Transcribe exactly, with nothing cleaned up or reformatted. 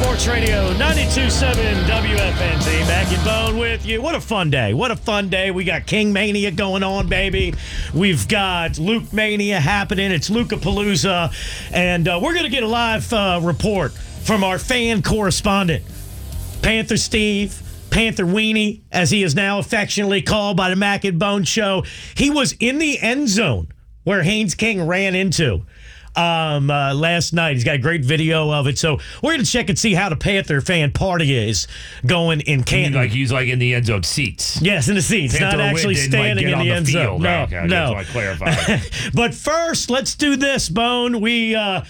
Sports Radio ninety-two point seven W F N Z. Mac and Bone with you. What a fun day. What a fun day. We got King Mania going on, baby. We've got Luke Mania happening. It's Luka-Palooza. And uh, we're going to get a live uh, report from our fan correspondent, Panther Steve, Panther Weenie, as he is now affectionately called by the Mac and Bone Show. He was in the end zone where Haynes King ran into um, uh, last night. He's got a great video of it. So we're going to check and see how the Panther fan party is going in Canton. Like he's like in the end zone seats. Yes, in the seats, Panther not actually didn't, standing like, in the, the end field. zone. No, okay, no. I clarify. But first, let's do this, Bone. We uh,